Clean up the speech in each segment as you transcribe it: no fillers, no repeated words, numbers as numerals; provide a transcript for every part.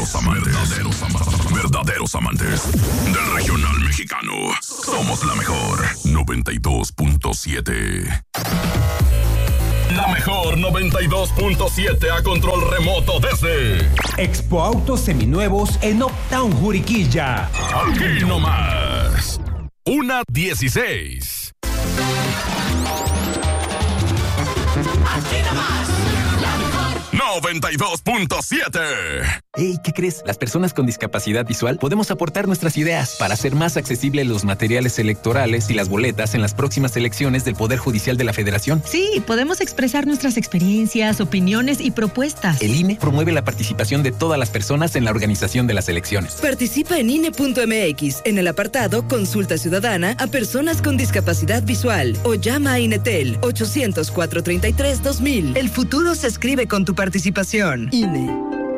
Verdaderos amantes del regional mexicano. Somos la mejor 92.7. La mejor 92.7 a control remoto desde Expo Autos Seminuevos en Uptown Juriquilla. Aquí nomás. 1:16. Aquí nomás. 92.7. Hey, ¿qué crees? Las personas con discapacidad visual podemos aportar nuestras ideas para hacer más accesibles los materiales electorales y las boletas en las próximas elecciones del Poder Judicial de la Federación. Sí, podemos expresar nuestras experiencias, opiniones y propuestas. El INE promueve la participación de todas las personas en la organización de las elecciones. Participa en INE.mx en el apartado Consulta Ciudadana a personas con discapacidad visual o llama a INETEL 800-433-2000. El futuro se escribe con tu participación. INE.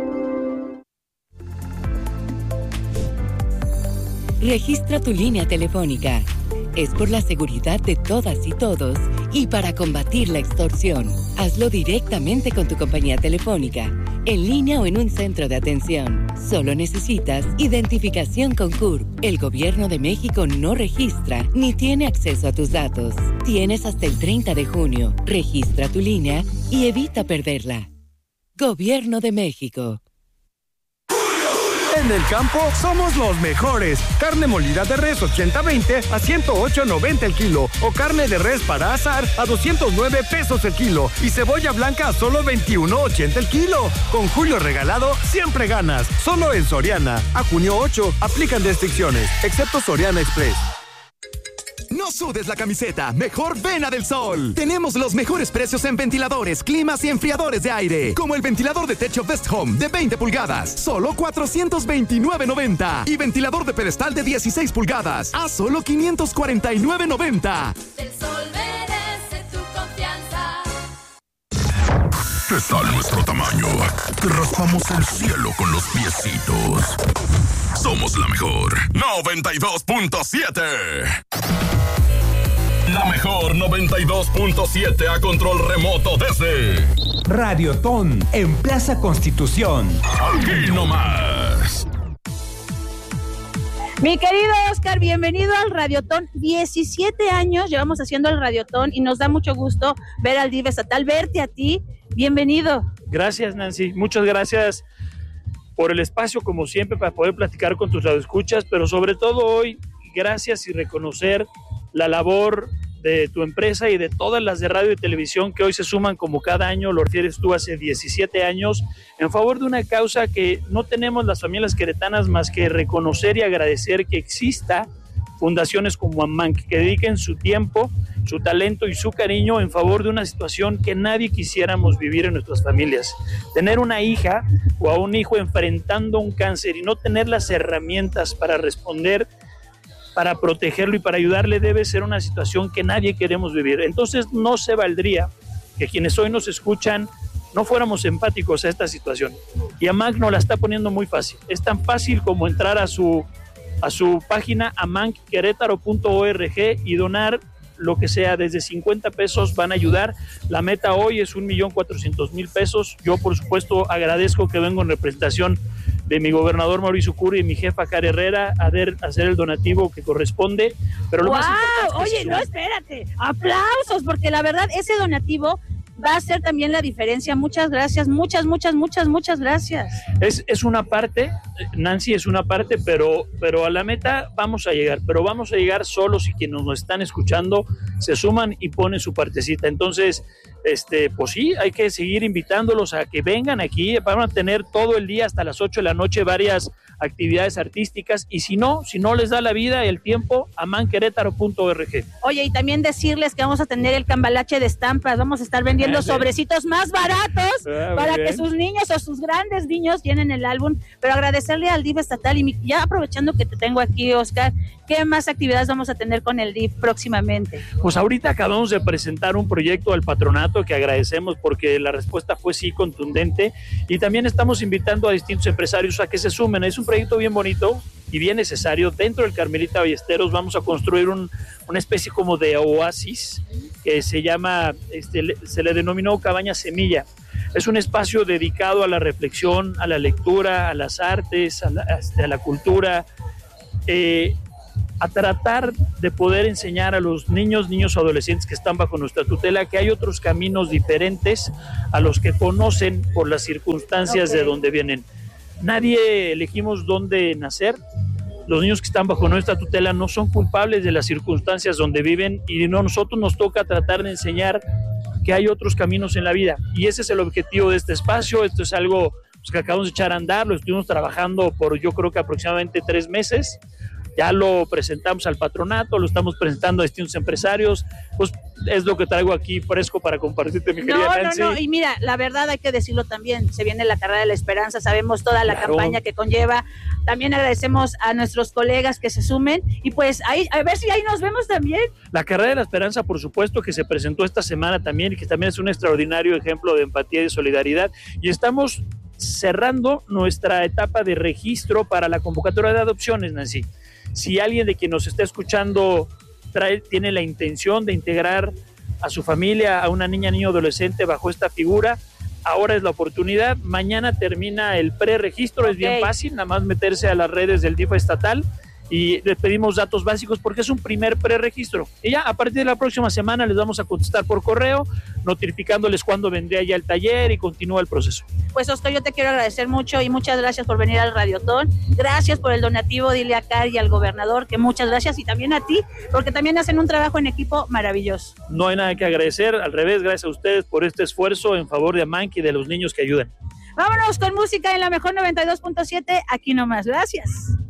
Registra tu línea telefónica. Es por la seguridad de todas y todos y para combatir la extorsión. Hazlo directamente con tu compañía telefónica, en línea o en un centro de atención. Solo necesitas identificación con CURP. El Gobierno de México no registra ni tiene acceso a tus datos. Tienes hasta el 30 de junio. Registra tu línea y evita perderla. Gobierno de México. En el campo somos los mejores. Carne molida de res 80-20 a 108.90 el kilo. O carne de res para asar a 209 pesos el kilo. Y cebolla blanca a solo 21.80 el kilo. Con Julio Regalado siempre ganas. Solo en Soriana. A junio 8 aplican restricciones, excepto Soriana Express. No sudes la camiseta, mejor ven a Del Sol. Tenemos los mejores precios en ventiladores, climas y enfriadores de aire. Como el ventilador de techo Best Home de 20 pulgadas, solo $429.90. Y ventilador de pedestal de 16 pulgadas, a solo $549.90. Del Sol merece tu confianza. Está nuestro tamaño. Que raspamos el cielo con los piecitos. Somos la mejor 92.7. La mejor 92.7 a control remoto desde Radiotón en Plaza Constitución. Aquí nomás. Mi querido Oscar, bienvenido al Radiotón. 17 años llevamos haciendo el Radiotón y nos da mucho gusto ver al DIF estatal, verte a ti. Bienvenido. Gracias, Nancy. Muchas gracias por el espacio, como siempre, para poder platicar con tus radioescuchas, pero sobre todo hoy, gracias y reconocer la labor de tu empresa y de todas las de radio y televisión que hoy se suman como cada año, lo refieres tú, hace 17 años, en favor de una causa que no tenemos las familias queretanas más que reconocer y agradecer que exista fundaciones como AMANC, que dediquen su tiempo, su talento y su cariño en favor de una situación que nadie quisiéramos vivir en nuestras familias. Tener una hija o a un hijo enfrentando un cáncer y no tener las herramientas para responder, para protegerlo y para ayudarle, debe ser una situación que nadie queremos vivir. Entonces no se valdría que quienes hoy nos escuchan no fuéramos empáticos a esta situación. Y AMANC nos la está poniendo muy fácil. Es tan fácil como entrar a su página amancquerétaro.org y donar lo que sea, desde 50 pesos van a ayudar. La meta hoy es 1.400.000 pesos. Yo, por supuesto, agradezco que vengo en representación de mi gobernador Mauricio Curi y mi jefa Cara Herrera a hacer el donativo que corresponde. Pero lo más importante es no, espérate. Aplausos, porque la verdad ese donativo va a ser también la diferencia. Muchas gracias, muchas gracias. Es una parte, Nancy, es una parte, pero a la meta vamos a llegar, pero vamos a llegar solo si quienes nos están escuchando se suman y ponen su partecita. Entonces, pues sí, hay que seguir invitándolos a que vengan aquí. Van a tener todo el día hasta las 8 de la noche varias actividades artísticas, y si no les da la vida y el tiempo, amancquerétaro.org. Oye, y también decirles que vamos a tener el cambalache de estampas, vamos a estar vendiendo sobrecitos más baratos para que sus niños o sus grandes niños llenen el álbum. Pero agradecerle al DIF estatal y ya aprovechando que te tengo aquí, Oscar, ¿qué más actividades vamos a tener con el DIF próximamente? Pues ahorita acabamos de presentar un proyecto al patronato que agradecemos porque la respuesta fue sí contundente, y también estamos invitando a distintos empresarios a que se sumen. Es un proyecto bien bonito y bien necesario. Dentro del Carmelita Ballesteros vamos a construir una especie como de oasis que se llama, se le denominó Cabaña Semilla. Es un espacio dedicado a la reflexión, a la lectura, a las artes, a la cultura, a tratar de poder enseñar a los niños o adolescentes que están bajo nuestra tutela que hay otros caminos diferentes a los que conocen por las circunstancias de donde vienen. Nadie elegimos dónde nacer. Los niños que están bajo nuestra tutela no son culpables de las circunstancias donde viven y nosotros nos toca tratar de enseñar que hay otros caminos en la vida. Y ese es el objetivo de este espacio. Esto es algo que acabamos de echar a andar, lo estuvimos trabajando por yo creo que aproximadamente 3 meses. Ya lo presentamos al patronato, lo estamos presentando a distintos empresarios, pues es lo que traigo aquí fresco para compartirte, mi querida Nancy. No, y mira, la verdad hay que decirlo también, se viene la Carrera de la Esperanza, sabemos toda la campaña que conlleva, también agradecemos a nuestros colegas que se sumen, y pues ahí, a ver si ahí nos vemos también. La Carrera de la Esperanza, por supuesto, que se presentó esta semana también, y que también es un extraordinario ejemplo de empatía y de solidaridad, y estamos cerrando nuestra etapa de registro para la convocatoria de adopciones, Nancy. Si alguien de quien nos está escuchando tiene la intención de integrar a su familia, a una niña, niño, adolescente bajo esta figura, ahora es la oportunidad. Mañana termina el preregistro, es bien fácil, nada más meterse a las redes del DIF estatal y les pedimos datos básicos porque es un primer preregistro. Y ya a partir de la próxima semana les vamos a contestar por correo, notificándoles cuándo vendría ya el taller y continúa el proceso. Pues Oscar, yo te quiero agradecer mucho y muchas gracias por venir al Radiotón. Gracias por el donativo, dile a Cari y al gobernador que muchas gracias, y también a ti, porque también hacen un trabajo en equipo maravilloso. No hay nada que agradecer, al revés, gracias a ustedes por este esfuerzo en favor de Amanqui y de los niños que ayudan. Vámonos con música en la mejor 92.7, aquí nomás, gracias.